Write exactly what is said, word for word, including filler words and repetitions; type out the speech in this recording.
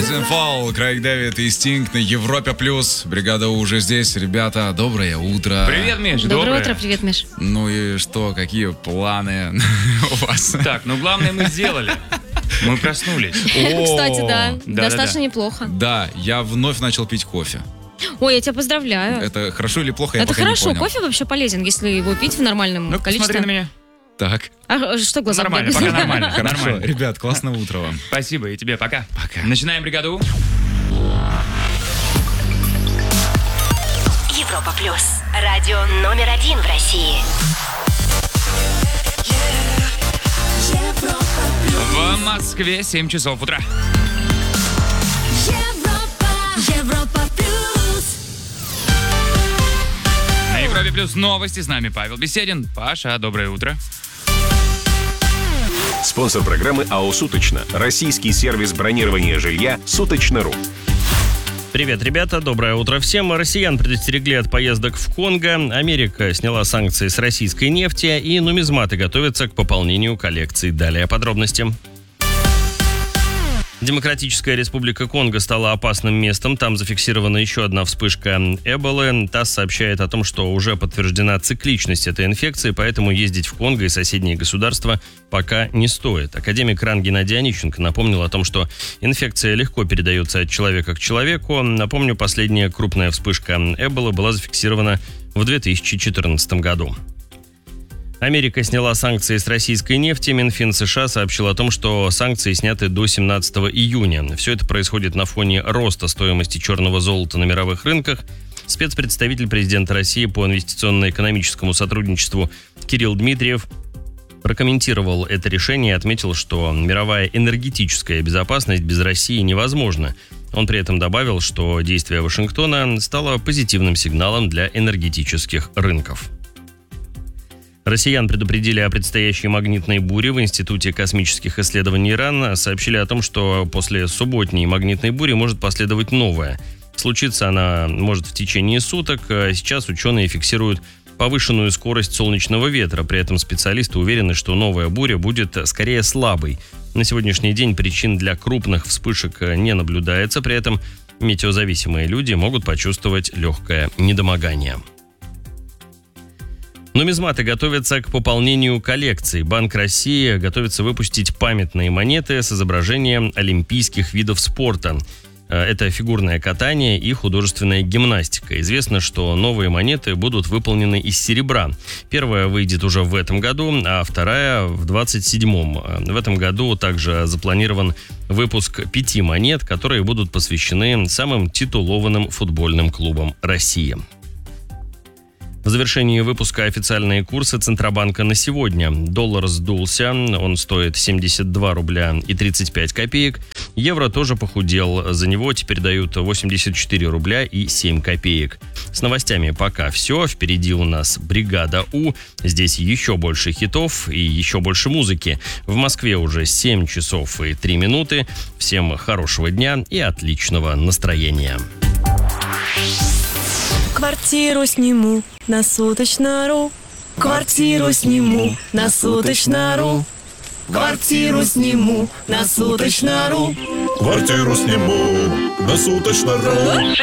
Rise and Fall, Крейг Дэвид и Стинг на Европе Плюс. Бригада У уже здесь. Ребята, доброе утро. Привет, Миш. Доброе, доброе утро, привет, Миш. Ну и что, какие планы у вас? Так, ну главное мы сделали. Мы проснулись. Кстати, да, Да, достаточно да, да. неплохо. Да, я вновь начал пить кофе. Ой, я тебя поздравляю. Это хорошо или плохо, я Это пока хорошо, не понял. кофе вообще полезен, если его пить в нормальном Ну, количестве. посмотри на меня. Так, А что глаза Нормально, бегают? пока нормально. хорошо. Нормально. Ребят, классного утра вам. Спасибо, и тебе пока. Пока. Начинаем бригаду. Европа Плюс. Радио номер один в России. В Москве семь часов утра. Европа Плюс. На Европе Плюс новости. С нами Павел Беседин. Паша, доброе утро. Спонсор программы АО «Суточно». Российский сервис бронирования жилья «Суточно.ру». Привет, ребята, доброе утро всем. Россиян предостерегли от поездок в Конго, Америка сняла санкции с российской нефти, и нумизматы готовятся к пополнению коллекций. Далее подробности. Демократическая республика Конго стала опасным местом. Там зафиксирована еще одна вспышка Эболы. ТАСС сообщает о том, что уже подтверждена цикличность этой инфекции, поэтому ездить в Конго и соседние государства пока не стоит. Академик РАН Геннадий Онищенко напомнил о том, что инфекция легко передается от человека к человеку. Напомню, последняя крупная вспышка Эболы была зафиксирована в две тысячи четырнадцатом году. Америка сняла санкции с российской нефти. Минфин США сообщил о том, что санкции сняты до семнадцатого июня. Все это происходит на фоне роста стоимости черного золота на мировых рынках. Спецпредставитель президента России по инвестиционно-экономическому сотрудничеству Кирилл Дмитриев прокомментировал это решение и отметил, что мировая энергетическая безопасность без России невозможна. Он при этом добавил, что действие Вашингтона стало позитивным сигналом для энергетических рынков. Россиян предупредили о предстоящей магнитной буре. В Институте космических исследований ИРАН сообщили о том, что после субботней магнитной бури может последовать новая. Случится она может в течение суток. Сейчас ученые фиксируют повышенную скорость солнечного ветра. При этом специалисты уверены, что новая буря будет скорее слабой. На сегодняшний день причин для крупных вспышек не наблюдается. При этом метеозависимые люди могут почувствовать легкое недомогание. Нумизматы готовятся к пополнению коллекций. Банк России готовится выпустить памятные монеты с изображением олимпийских видов спорта. Это фигурное катание и художественная гимнастика. Известно, что новые монеты будут выполнены из серебра. Первая выйдет уже в этом году, а вторая в двадцать седьмом. В этом году также запланирован выпуск пяти монет, которые будут посвящены самым титулованным футбольным клубам России. В завершении выпуска официальные курсы Центробанка на сегодня. Доллар сдулся, он стоит семьдесят два рубля и тридцать пять копеек. Евро тоже похудел, за него теперь дают восемьдесят четыре рубля и семь копеек. С новостями пока все, впереди у нас бригада У. Здесь еще больше хитов и еще больше музыки. В Москве уже семь часов и три минуты. Всем хорошего дня и отличного настроения. Квартиру сниму на Суточно.ру. Квартиру сниму на Суточно.ру. Квартиру сниму на Суточно.ру. Квартиру сниму на Суточно.ру.